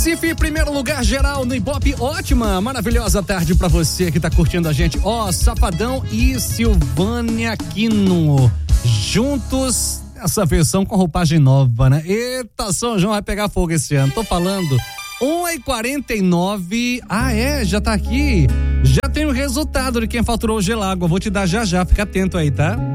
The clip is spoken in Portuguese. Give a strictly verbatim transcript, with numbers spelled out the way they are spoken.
Recife, primeiro lugar geral no Ibope. Ótima, maravilhosa tarde pra você que tá curtindo a gente. Ó, oh, Safadão e Silvânia Aquino juntos nessa versão com roupagem nova, né? Eita, São João vai pegar fogo esse ano. Tô falando. uma e quarenta e nove. Ah, é? Já tá aqui. Já tem o resultado de quem faturou o Gelágua. Vou te dar já já. Fica atento aí, tá?